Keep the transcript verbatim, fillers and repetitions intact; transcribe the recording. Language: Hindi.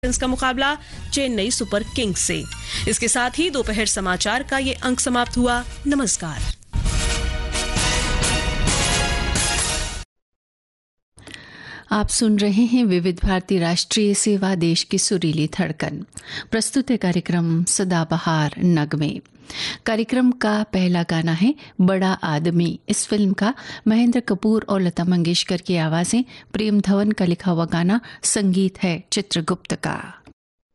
का मुकाबला चेन्नई सुपर किंग्स से। इसके साथ ही दोपहर समाचार का ये अंक समाप्त हुआ। नमस्कार। आप सुन रहे हैं विविध भारती राष्ट्रीय सेवा, देश की सुरीली धड़कन। प्रस्तुत है कार्यक्रम सदाबहार नगमे। कार्यक्रम का पहला गाना है बड़ा आदमी। इस फिल्म का महेंद्र कपूर और लता मंगेशकर की आवाजें, प्रेम धवन का लिखा हुआ गाना, संगीत है चित्रगुप्त का।